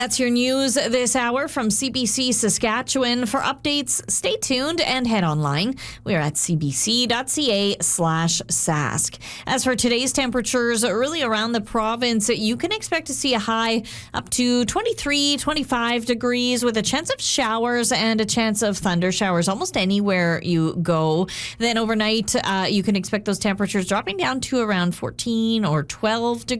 That's your news this hour from CBC Saskatchewan. For updates, stay tuned and head online. We're at cbc.ca/sask. As for today's temperatures, really around the province, you can expect to see a high up to 23, 25 degrees with a chance of showers and a chance of thunder showers almost anywhere you go. Then overnight, you can expect those temperatures dropping down to around 14 or 12 degrees.